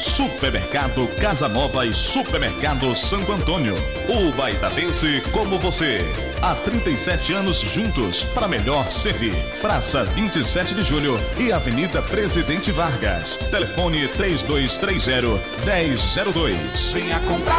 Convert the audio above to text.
Supermercado Casa Nova e Supermercado Santo Antônio. O baitadense como você. Há 37 anos juntos para melhor servir. Praça 27 de Julho e Avenida Presidente Vargas. Telefone 3230-1002. Venha comprar